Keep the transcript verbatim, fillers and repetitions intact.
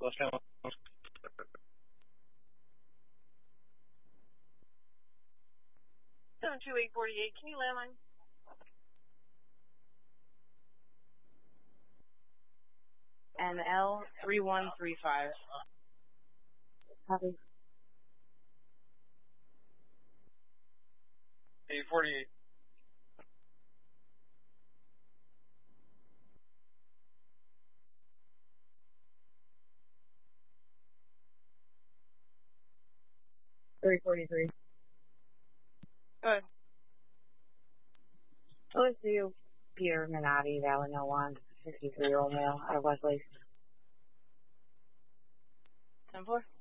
Los Angeles. seven two eight four eight, can you landline? N L three one three five. Copy. eight forty-eight. three forty-three. Go ahead. O S U, Peter Minotti, Valley No one, fifty-three-year-old male, out of Wesley. ten four.